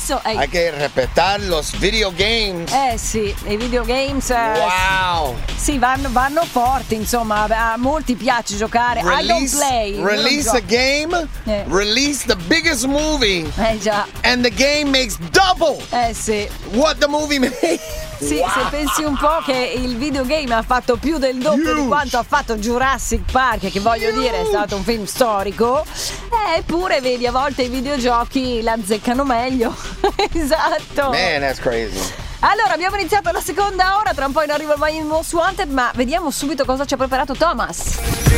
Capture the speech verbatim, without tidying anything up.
adesso eh, Hay que respetar los video games. eh sì, i videogames eh, Wow. sì, vanno, vanno forti, insomma, a molti piace giocare. I don't Release, play. io non release a gioco. game, Eh. release the biggest movie, Eh già, and the game makes double eh sì. what the movie made. Sì, Wow. se pensi un po' che il videogame ha fatto più del doppio Huge. di quanto ha fatto Jurassic Park, che voglio Huge. dire è stato un film storico, eh, eppure vedi a volte i videogiochi la azzeccano meglio. Esatto. Man, that's crazy. Allora, abbiamo iniziato la seconda ora, tra un po' in arrivo il Miami Most Wanted, ma vediamo subito cosa ci ha preparato Thomas.